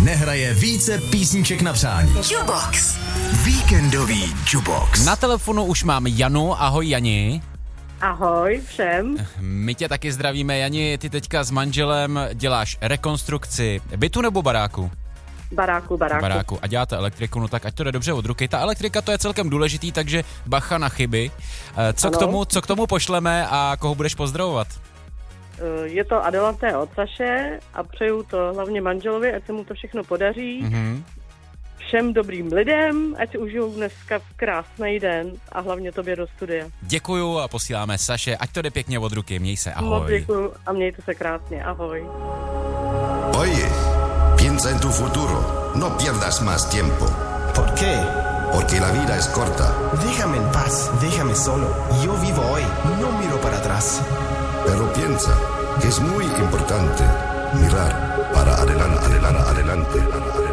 nehraje více písniček na přání. Jukebox. Víkendový Jukebox. Na telefonu už mám Janu. Ahoj Jani. Ahoj všem. My tě taky zdravíme, Jani. Ty teďka s manželem děláš rekonstrukci bytu nebo baráku? Baráku. A děláte elektriku, no tak ať to jde dobře od ruky. Ta elektrika, to je celkem důležitý, takže bacha na chyby. Co k tomu pošleme a koho budeš pozdravovat? Je to Adelante od Saše a přeju to hlavně manželovi, ať se mu to všechno podaří. Mm-hmm. Všem dobrým lidem, ať si užijou dneska krásný den a hlavně tobě do studia. Děkuju a posíláme Saše, ať to jde pěkně od ruky, měj se, ahoj. Moc děkuju a mějte se krásně, ahoj. Oye, piensa en tu futuro, no pierdas más tiempo. ¿Por qué? Porque la vida es corta. Déjame en paz, déjame solo. Yo vivo hoy, no miro para atrás. Pero piensa que es muy importante